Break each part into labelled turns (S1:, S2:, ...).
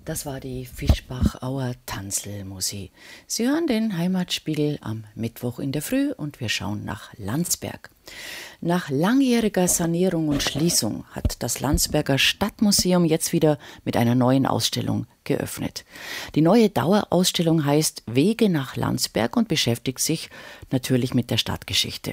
S1: Das war die Fischbachauer Tanzlmusik. Sie hören den Heimatspiegel am Mittwoch in der Früh und wir schauen nach Landsberg. Nach langjähriger Sanierung und Schließung hat das Landsberger Stadtmuseum jetzt wieder mit einer neuen Ausstellung geöffnet. Die neue Dauerausstellung heißt Wege nach Landsberg und beschäftigt sich natürlich mit der Stadtgeschichte.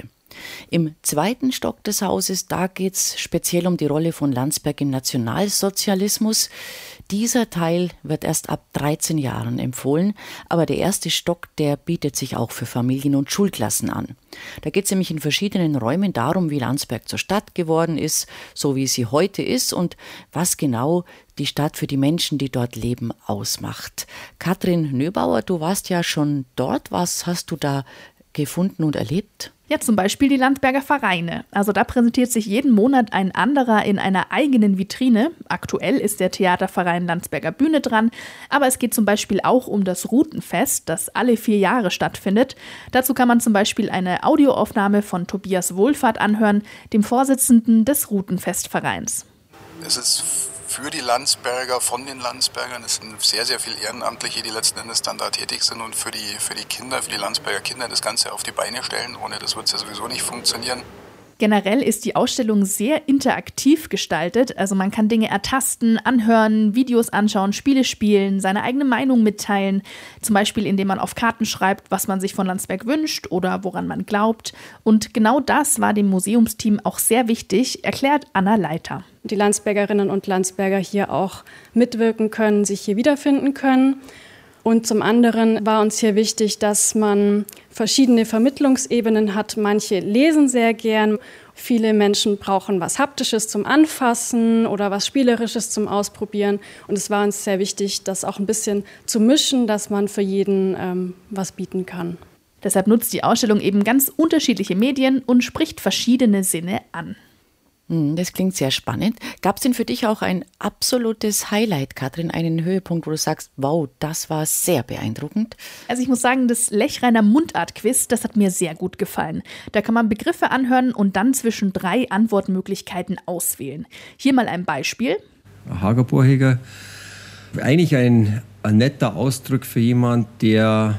S1: Im zweiten Stock des Hauses, da geht es speziell um die Rolle von Landsberg im Nationalsozialismus. Dieser Teil wird erst ab 13 Jahren empfohlen, aber der erste Stock, der bietet sich auch für Familien und Schulklassen an. Da geht es nämlich in verschiedenen Räumen darum, wie Landsberg zur Stadt geworden ist, so wie sie heute ist und was genau die Stadt für die Menschen, die dort leben, ausmacht. Katrin Nöbauer, du warst ja schon dort. Was hast du da gefunden und erlebt?
S2: Ja, zum Beispiel die Landsberger Vereine. Also da präsentiert sich jeden Monat ein anderer in einer eigenen Vitrine. Aktuell ist der Theaterverein Landsberger Bühne dran. Aber es geht zum Beispiel auch um das Routenfest, das alle 4 Jahre stattfindet. Dazu kann man zum Beispiel eine Audioaufnahme von Tobias Wohlfahrt anhören, dem Vorsitzenden des Routenfestvereins.
S3: Es ist für die Landsberger, von den Landsbergern. Es sind sehr, sehr viele Ehrenamtliche, die letzten Endes dann da tätig sind und für die Kinder, für die Landsberger Kinder das Ganze auf die Beine stellen. Ohne das wird es ja sowieso nicht funktionieren.
S2: Generell ist die Ausstellung sehr interaktiv gestaltet. Also man kann Dinge ertasten, anhören, Videos anschauen, Spiele spielen, seine eigene Meinung mitteilen. Zum Beispiel, indem man auf Karten schreibt, was man sich von Landsberg wünscht oder woran man glaubt. Und genau das war dem Museumsteam auch sehr wichtig, erklärt Anna Leiter.
S4: Die Landsbergerinnen und Landsberger hier auch mitwirken können, sich hier wiederfinden können. Und zum anderen war uns hier wichtig, dass man verschiedene Vermittlungsebenen hat. Manche lesen sehr gern. Viele Menschen brauchen was Haptisches zum Anfassen oder was Spielerisches zum Ausprobieren. Und es war uns sehr wichtig, das auch ein bisschen zu mischen, dass man für jeden was bieten kann.
S2: Deshalb nutzt die Ausstellung eben ganz unterschiedliche Medien und spricht verschiedene Sinne an.
S1: Das klingt sehr spannend. Gab es denn für dich auch ein absolutes Highlight, Katrin, einen Höhepunkt, wo du sagst, wow, das war sehr beeindruckend?
S2: Also ich muss sagen, das Lechreiner Mundart-Quiz, das hat mir sehr gut gefallen. Da kann man Begriffe anhören und dann zwischen 3 Antwortmöglichkeiten auswählen. Hier mal ein Beispiel.
S5: Hagerbohrheger, eigentlich ein netter Ausdruck für jemand, der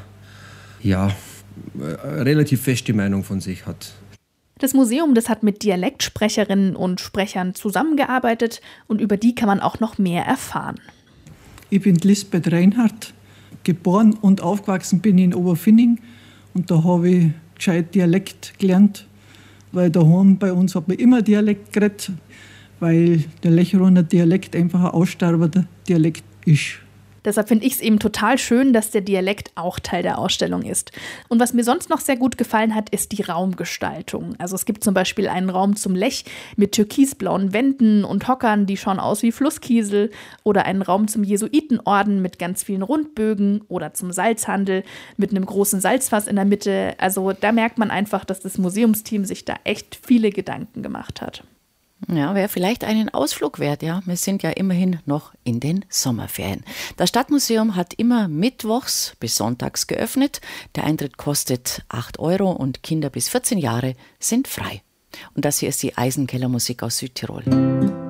S5: relativ feste Meinung von sich hat.
S2: Das Museum, das hat mit Dialektsprecherinnen und Sprechern zusammengearbeitet und über die kann man auch noch mehr erfahren.
S6: Ich bin Lisbeth Reinhardt. Geboren und aufgewachsen bin ich in Oberfinning und da habe ich gescheit Dialekt gelernt, weil daheim bei uns hat man immer Dialekt geredet, weil der Lechroner Dialekt einfach ein aussterbender Dialekt ist.
S2: Deshalb finde ich es eben total schön, dass der Dialekt auch Teil der Ausstellung ist. Und was mir sonst noch sehr gut gefallen hat, ist die Raumgestaltung. Also es gibt zum Beispiel einen Raum zum Lech mit türkisblauen Wänden und Hockern, die schauen aus wie Flusskiesel. Oder einen Raum zum Jesuitenorden mit ganz vielen Rundbögen. Oder zum Salzhandel mit einem großen Salzfass in der Mitte. Also da merkt man einfach, dass das Museumsteam sich da echt viele Gedanken gemacht hat.
S1: Ja, wäre vielleicht einen Ausflug wert, ja. Wir sind ja immerhin noch in den Sommerferien. Das Stadtmuseum hat immer mittwochs bis sonntags geöffnet. Der Eintritt kostet 8 € und Kinder bis 14 Jahre sind frei. Und das hier ist die Eisenkellermusik aus Südtirol.